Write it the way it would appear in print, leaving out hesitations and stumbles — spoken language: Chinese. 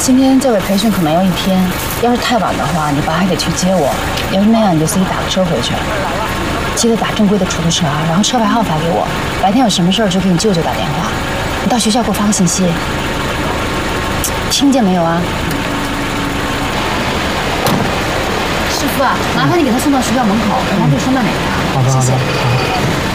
今天教委培训可能要1天，要是太晚的话，你爸还得去接我。要是那样，你就自己打个车回去。记得打正规的出租车啊，然后车牌号发给我。白天有什么事儿就给你舅舅打电话。你到学校给我发个信息，听见没有啊？师傅啊，麻烦你给他送到学校门口，然后对双面美啊。 好的，好的。 谢谢。